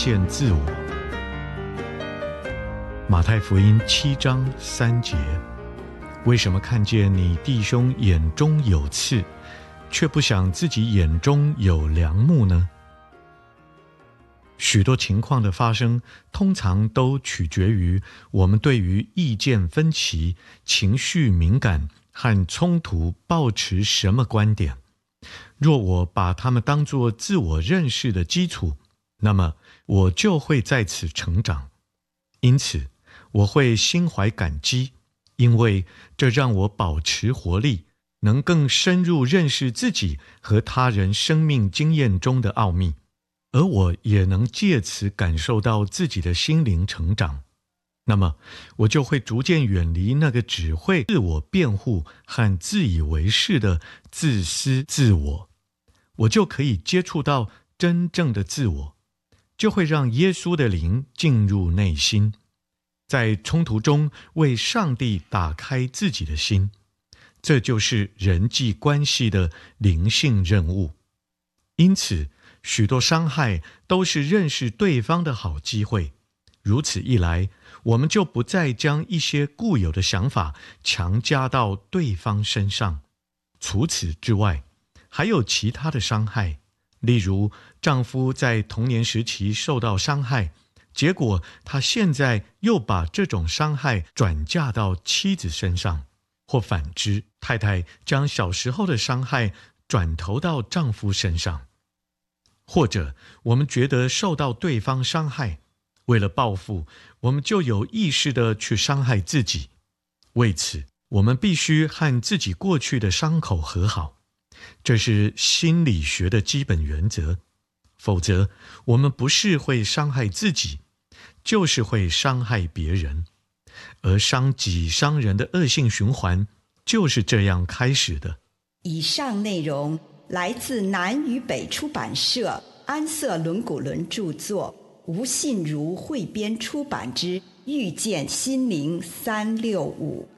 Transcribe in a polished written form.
现自我。马太福音7章3节，为什么看见你弟兄眼中有刺，却不想自己眼中有梁木呢？许多情况的发生，通常都取决于我们对于意见分歧、情绪敏感和冲突抱持什么观点。若我把它们当作自我认识的基础，那么我就会在此成长。因此，我会心怀感激，因为这让我保持活力，能更深入认识自己和他人生命经验中的奥秘。而我也能借此感受到自己的心灵成长，那么我就会逐渐远离那个只会自我辩护和自以为是的自私自我，我就可以接触到真正的自我，就会让耶稣的灵进入内心，在冲突中为上帝打开自己的心。这就是人际关系的灵性任务。因此，许多伤害都是认识对方的好机会。如此一来，我们就不再将一些固有的想法强加到对方身上。除此之外，还有其他的伤害，例如丈夫在童年时期受到伤害，结果他现在又把这种伤害转嫁到妻子身上，或反之，太太将小时候的伤害转投到丈夫身上。或者我们觉得受到对方伤害，为了报复，我们就有意识地去伤害自己。为此，我们必须和自己过去的伤口和好，这是心理学的基本原则。否则，我们不是会伤害自己，就是会伤害别人。而伤己伤人的恶性循环就是这样开始的。 以上内容来自南与北出版社安瑟伦古伦著作，吴信如汇编出版之《遇见心灵365》。